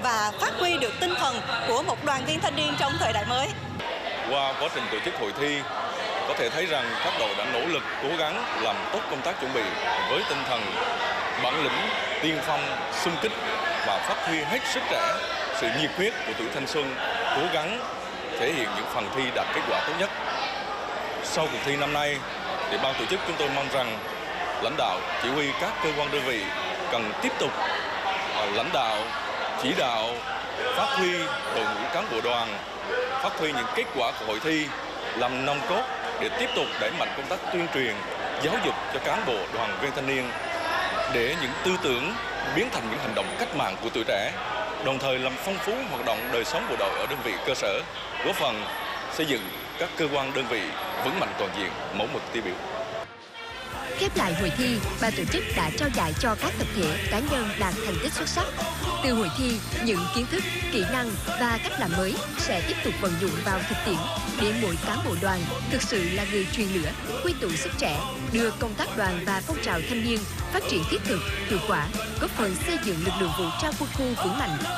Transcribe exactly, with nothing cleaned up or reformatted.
và phát huy được tinh thần của một đoàn viên thanh niên trong thời đại mới. Qua quá trình tổ chức hội thi, có thể thấy rằng các đội đã nỗ lực cố gắng làm tốt công tác chuẩn bị với tinh thần bản lĩnh, tiên phong, xung kích và phát huy hết sức trẻ sự nhiệt huyết của tuổi thanh xuân, cố gắng thể hiện những phần thi đạt kết quả tốt nhất. Sau cuộc thi năm nay, thì ban tổ chức chúng tôi mong rằng lãnh đạo, chỉ huy các cơ quan đơn vị cần tiếp tục lãnh đạo, chỉ đạo, phát huy đội ngũ cán bộ đoàn, phát huy những kết quả của hội thi làm nòng cốt để tiếp tục đẩy mạnh công tác tuyên truyền, giáo dục cho cán bộ đoàn viên thanh niên để những tư tưởng biến thành những hành động cách mạng của tuổi trẻ, đồng thời làm phong phú hoạt động đời sống bộ đội ở đơn vị cơ sở, góp phần xây dựng các cơ quan đơn vị vững mạnh toàn diện, mẫu mực tiêu biểu. Khép lại hội thi, ban tổ chức đã trao giải cho các tập thể, cá nhân đạt thành tích xuất sắc. Từ hội thi, những kiến thức, kỹ năng và cách làm mới sẽ tiếp tục vận dụng vào thực tiễn để mỗi cán bộ đoàn thực sự là người truyền lửa, quy tụ sức trẻ, đưa công tác đoàn và phong trào thanh niên phát triển thiết thực, hiệu quả, góp phần xây dựng lực lượng vũ trang quân khu vững mạnh,